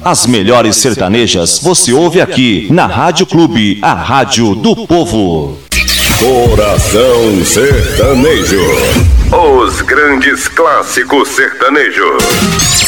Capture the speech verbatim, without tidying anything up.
As melhores sertanejas você ouve aqui na Rádio Clube, a rádio do povo. Coração Sertanejo. Os grandes clássicos sertanejos.